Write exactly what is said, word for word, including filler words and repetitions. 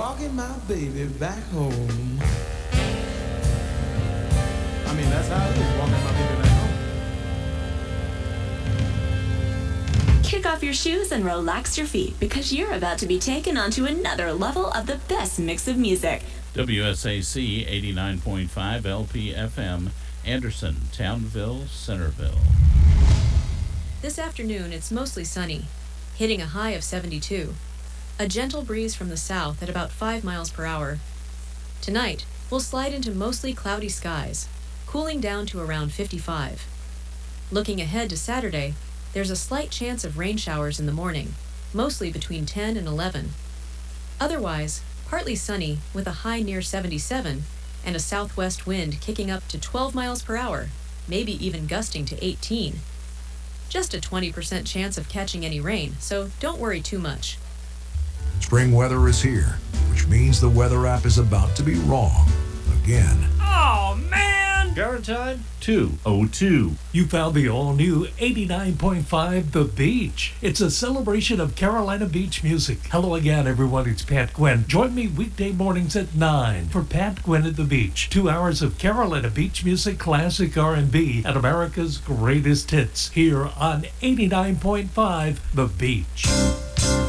walking my baby back home. I mean, that's how it is, walking my baby back home. Kick off your shoes and relax your feet because you're about to be taken onto another level of the best mix of music. W S A C eighty-nine point five L P F M, Anderson, Townville, Centerville. This afternoon, it's mostly sunny, hitting a high of seventy-two. A gentle breeze from the south at about five miles per hour. Tonight, we'll slide into mostly cloudy skies, cooling down to around fifty-five. Looking ahead to Saturday, there's a slight chance of rain showers in the morning, mostly between ten and eleven. Otherwise, partly sunny with a high near seventy-seven and a southwest wind kicking up to twelve miles per hour, maybe even gusting to eighteen. Just a twenty percent chance of catching any rain, so don't worry too much. Spring weather is here, which means the weather app is about to be wrong again. Oh, man! Garantide two oh two. You found the all-new eighty-nine point five The Beach. It's a celebration of Carolina Beach music. Hello again, everyone. It's Pat Gwynn. Join me weekday mornings at nine for Pat Gwynn at the Beach. Two hours of Carolina Beach music, classic R and B, and America's greatest hits here on eighty-nine point five The Beach.